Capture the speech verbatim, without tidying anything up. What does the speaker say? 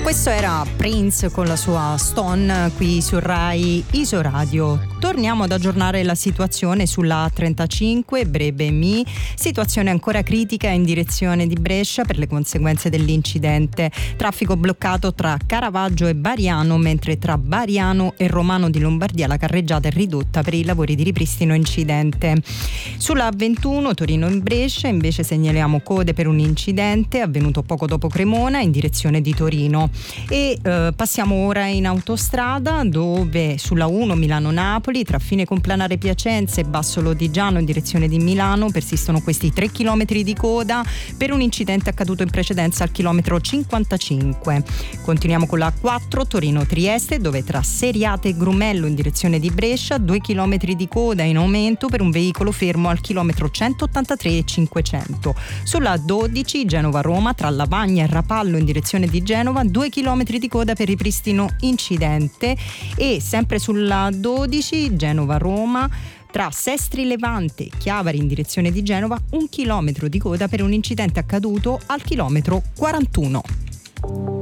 Questo era Prince con la sua Stone qui su Rai Isoradio. Torniamo ad aggiornare la situazione sulla A trentacinque Brebe-Mi, situazione ancora critica in direzione di Brescia per le conseguenze dell'incidente. Traffico bloccato tra Caravaggio e Bariano, mentre tra Bariano e Romano di Lombardia la carreggiata è ridotta per i lavori di ripristino incidente. Sulla A ventuno Torino in Brescia invece segnaliamo code per un incidente avvenuto poco dopo Cremona in direzione di Torino. E eh, passiamo ora in autostrada, dove sulla uno Milano-Napoli tra Fine Complanare Piacenza e Basso Lodigiano in direzione di Milano persistono questi tre chilometri di coda per un incidente accaduto in precedenza al chilometro cinquantacinque. Continuiamo con la A quattro Torino-Trieste, dove tra Seriate e Grumello in direzione di Brescia due chilometri di coda in aumento per un veicolo fermo al chilometro centottantatré e cinquecento. Sulla A dodici Genova-Roma tra Lavagna e Rapallo in direzione di Genova due chilometri di coda per ripristino incidente. E sempre sulla A dodici Genova-Roma tra Sestri Levante e Chiavari in direzione di Genova un chilometro di coda per un incidente accaduto al chilometro quarantuno.